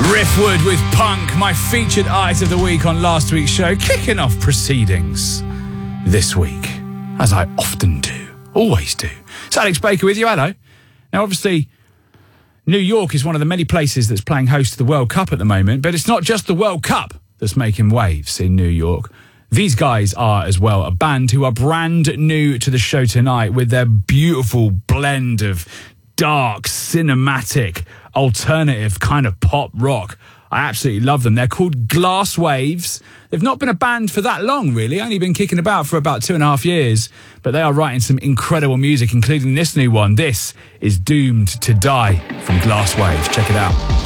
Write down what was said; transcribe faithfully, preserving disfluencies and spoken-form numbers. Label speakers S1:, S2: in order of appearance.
S1: Riffwood with Punk, my featured art of the week on last week's show, kicking off proceedings this week, as I often do, always do. It's Alex Baker with you, hello. Now, obviously, New York is one of the many places that's playing host to the World Cup at the moment, but it's not just the World Cup that's making waves in New York. These guys are as well a band who are brand new to the show tonight with their beautiful blend of dark, cinematic, alternative kind of pop rock. I absolutely love them. They're called Glass Waves. They've not been a band for that long, really. Only been kicking about for about two and a half years. But they are writing some incredible music, including this new one. This is Doomed to Die from Glass Waves. Check it out.